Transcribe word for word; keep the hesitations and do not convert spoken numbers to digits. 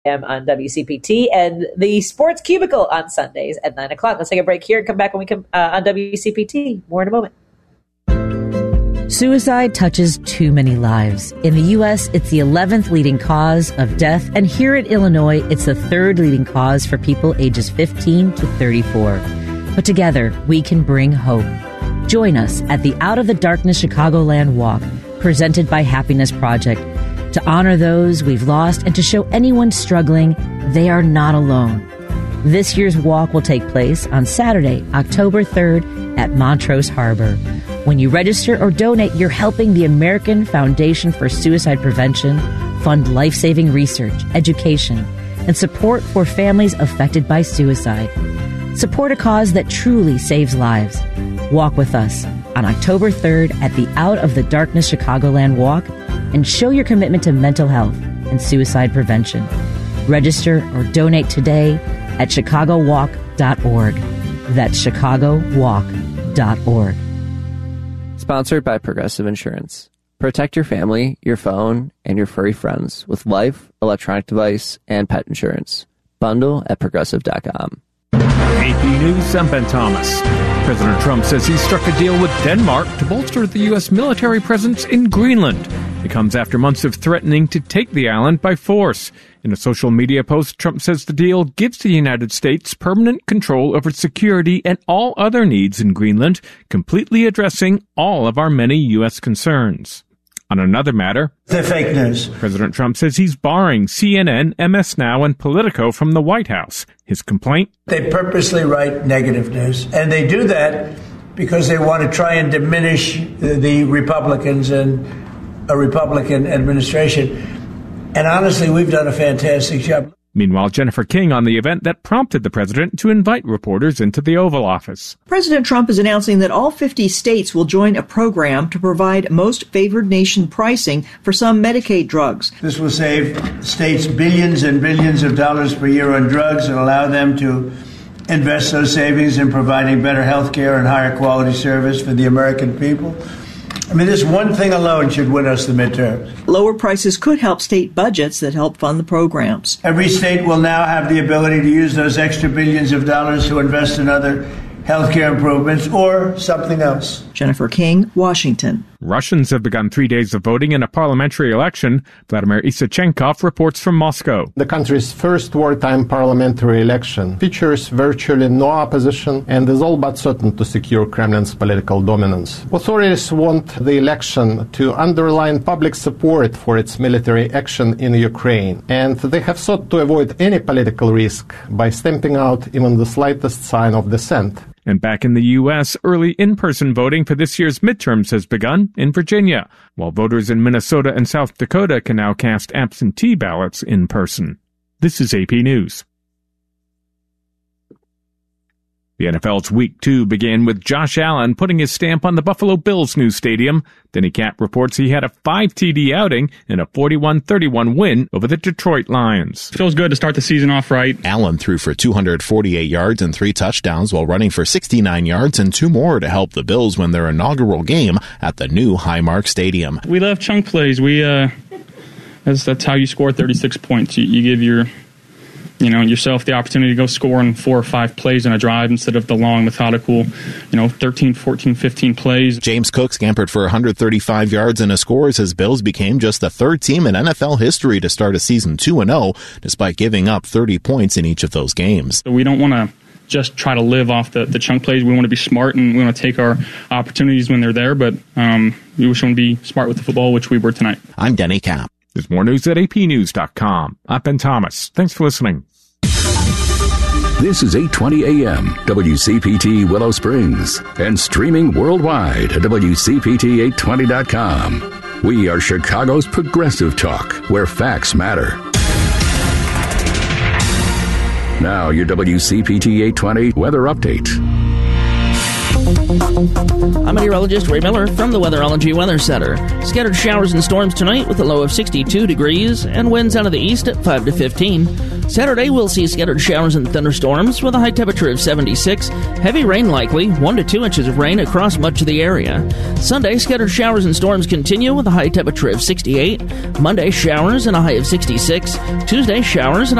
a.m. on W C P T, and the Sports Cubicle on Sundays at nine o'clock. Let's take a break here and come back when we come uh, on W C P T. More in a moment. Suicide touches too many lives. In the U S, it's the eleventh leading cause of death, and here in Illinois, it's the third leading cause for people ages fifteen to thirty-four. But together, we can bring hope. Join us at the Out of the Darkness Chicagoland Walk, presented by Happiness Project, to honor those we've lost and to show anyone struggling they are not alone. This year's walk will take place on Saturday, October third at Montrose Harbor. When you register or donate, you're helping the American Foundation for Suicide Prevention fund life-saving research, education, and support for families affected by suicide. Support a cause that truly saves lives. Walk with us on October third at the Out of the Darkness Chicagoland Walk and show your commitment to mental health and suicide prevention. Register or donate today at chicago walk dot org. That's chicago walk dot org. Sponsored by Progressive Insurance. Protect your family, your phone, and your furry friends with life, electronic device, and pet insurance. Bundle at progressive dot com. A P News, I'm Ben Thomas. President Trump says he struck a deal with Denmark to bolster the U S military presence in Greenland. It comes after months of threatening to take the island by force. In a social media post, Trump says the deal gives the United States permanent control over security and all other needs in Greenland, completely addressing all of our many U S concerns. On another matter, they're fake news. President Trump says he's barring C N N, M S Now, and Politico from the White House. His complaint? They purposely write negative news, and they do that because they want to try and diminish the, the Republicans and a Republican administration. And honestly, we've done a fantastic job. Meanwhile, Jennifer King on the event that prompted the president to invite reporters into the Oval Office. President Trump is announcing that all fifty states will join a program to provide most favored nation pricing for some Medicaid drugs. This will save states billions and billions of dollars per year on drugs and allow them to invest those savings in providing better health care and higher quality service for the American people. I mean, this one thing alone should win us the midterms. Lower prices could help state budgets that help fund the programs. Every state will now have the ability to use those extra billions of dollars to invest in other healthcare improvements or something else. Jennifer King, Washington. Russians have begun three days of voting in a parliamentary election. Vladimir Isachenkov reports from Moscow. The country's first wartime parliamentary election features virtually no opposition and is all but certain to secure Kremlin's political dominance. Authorities want the election to underline public support for its military action in Ukraine, and they have sought to avoid any political risk by stamping out even the slightest sign of dissent. And back in the U S, early in-person voting for this year's midterms has begun in Virginia, while voters in Minnesota and South Dakota can now cast absentee ballots in person. This is A P News. The N F L's Week two began with Josh Allen putting his stamp on the Buffalo Bills' new stadium. Denny Cap reports he had a five T D outing in a forty-one thirty-one win over the Detroit Lions. Feels good to start the season off right. Allen threw for two hundred forty-eight yards and three touchdowns while running for sixty-nine yards and two more to help the Bills win their inaugural game at the new Highmark Stadium. We love chunk plays. We uh, that's, that's how you score thirty-six points. You, you give your... You know, yourself the opportunity to go score in four or five plays in a drive instead of the long, methodical, you know, thirteen, fourteen, fifteen plays. James Cook scampered for one hundred thirty-five yards and a score as his Bills became just the third team in N F L history to start a season two and oh, despite giving up thirty points in each of those games. So we don't want to just try to live off the, the chunk plays. We want to be smart and we want to take our opportunities when they're there, but um, we wish we want to be smart with the football, which we were tonight. I'm Denny Cap. There's more news at A P news dot com. I'm Ben Thomas. Thanks for listening. This is eight twenty A M, W C P T Willow Springs, and streaming worldwide at W C P T eight twenty dot com. We are Chicago's progressive talk, where facts matter. Now, your W C P T eight twenty weather update. I'm meteorologist Ray Miller from the Weatherology Weather Center. Scattered showers and storms tonight with a low of sixty-two degrees and winds out of the east at five to fifteen. Saturday, we'll see scattered showers and thunderstorms with a high temperature of seventy-six. Heavy rain likely, one to two inches of rain across much of the area. Sunday, scattered showers and storms continue with a high temperature of sixty-eight. Monday, showers and a high of sixty-six. Tuesday, showers and a